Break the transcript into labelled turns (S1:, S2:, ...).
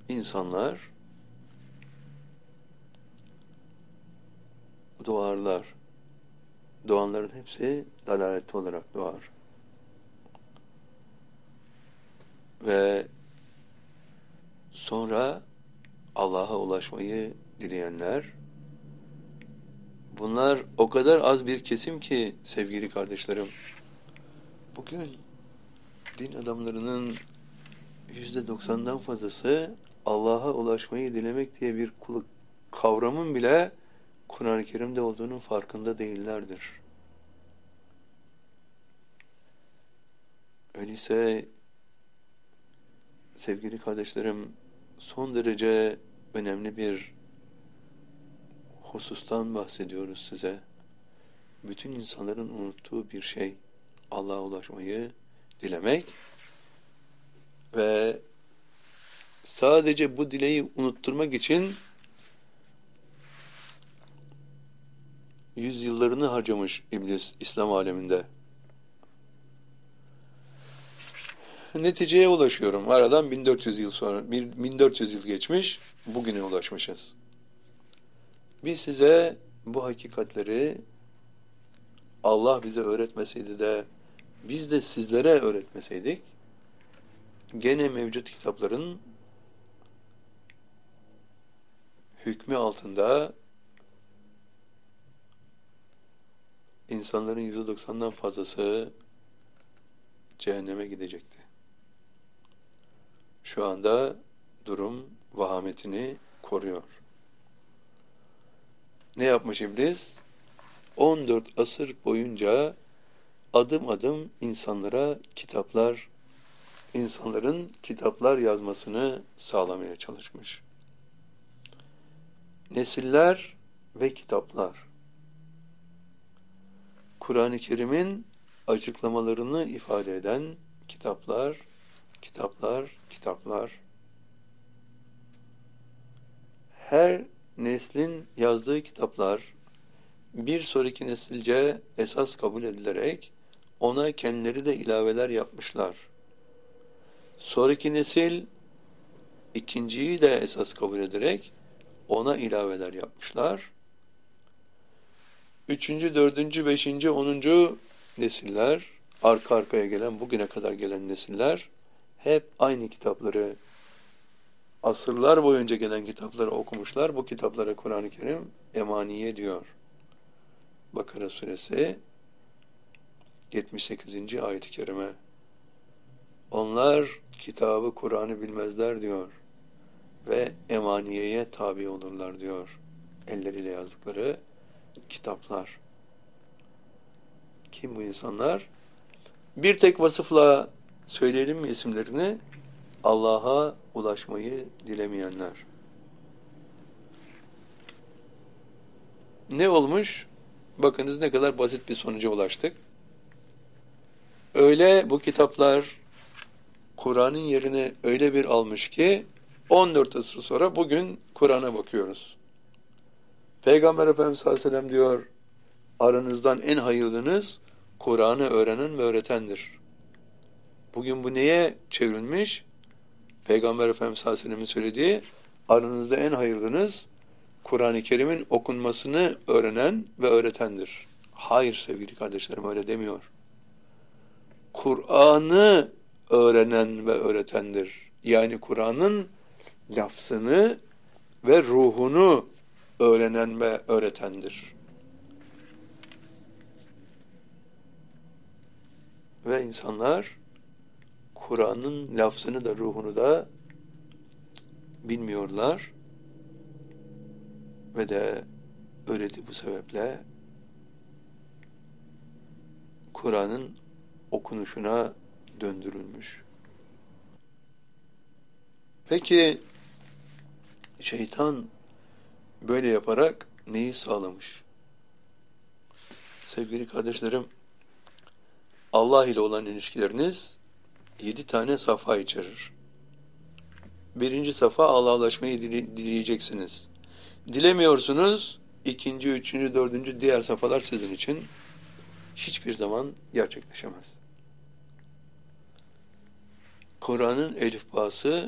S1: insanlar doğarlar. Doğanların hepsi dalaletli olarak doğar. Ve sonra Allah'a ulaşmayı dileyenler, bunlar o kadar az bir kesim ki sevgili kardeşlerim, bugün din adamlarının %90'dan fazlası Allah'a ulaşmayı dilemek diye bir kavramın bile Kur'an-ı Kerim'de olduğunun farkında değillerdir. Öyleyse sevgili kardeşlerim, son derece önemli bir husustan bahsediyoruz size. Bütün insanların unuttuğu bir şey, Allah'a ulaşmayı dilemek ve sadece bu dileği unutturmak için yüzyıllarını harcamış iblis İslam aleminde. Neticeye ulaşıyorum. Aradan 1400 yıl sonra, 1400 yıl geçmiş, bugüne ulaşmışız. Biz size bu hakikatleri Allah bize öğretmeseydi de biz de sizlere öğretmeseydik, gene mevcut kitapların hükmü altında insanların %90'dan fazlası cehenneme gidecekti. Şu anda durum vahametini koruyor. Ne yapmış iblis? 14 asır boyunca adım adım insanların kitaplar yazmasını sağlamaya çalışmış. Nesiller ve kitaplar. Kur'an-ı Kerim'in açıklamalarını ifade eden kitaplar. Her neslin yazdığı kitaplar bir sonraki nesilce esas kabul edilerek ona kendileri de ilaveler yapmışlar. Sonraki nesil ikinciyi de esas kabul ederek ona ilaveler yapmışlar. Üçüncü, dördüncü, beşinci, 10. nesiller, arka arkaya gelen, bugüne kadar gelen nesiller hep aynı kitapları, asırlar boyunca gelen kitapları okumuşlar. Bu kitaplara Kur'an-ı Kerim emaniye diyor. Bakara suresi 78. ayet-i kerime. Onlar kitabı, Kur'an'ı bilmezler diyor ve emaniyeye tabi olurlar diyor. Elleriyle yazdıkları kitaplar. Kim bu insanlar? Bir tek vasıfla söyleyelim mi isimlerini? Allah'a ulaşmayı dilemeyenler. Ne olmuş? Bakınız ne kadar basit bir sonuca ulaştık. Öyle bu kitaplar Kur'an'ın yerine öyle bir almış ki 14 asır sonra bugün Kur'an'a bakıyoruz. Peygamber Efendimiz sallallahu aleyhi ve sellem diyor, aranızdan en hayırlınız Kur'an'ı öğrenen ve öğretendir. Bugün bu neye çevrilmiş? Peygamber Efendimiz sallallahu aleyhi ve sellem'in söylediği, aranızda en hayırlınız Kur'an-ı Kerim'in okunmasını öğrenen ve öğretendir. Hayır sevgili kardeşlerim, öyle demiyor. Kur'an'ı öğrenen ve öğretendir. Yani Kur'an'ın lafzını ve ruhunu öğrenen ve öğretendir. Ve insanlar Kur'an'ın lafzını da ruhunu da bilmiyorlar ve de öğreti bu sebeple Kur'an'ın okunuşuna döndürülmüş. Peki şeytan böyle yaparak neyi sağlamış? Sevgili kardeşlerim, Allah ile olan ilişkileriniz 7 tane safha içerir. Birinci safha Allah'a ulaşmayı dileyeceksiniz. Dilemiyorsunuz, ikinci, üçüncü, dördüncü diğer safhalar sizin için hiçbir zaman gerçekleşemez. Kur'an'ın elifbası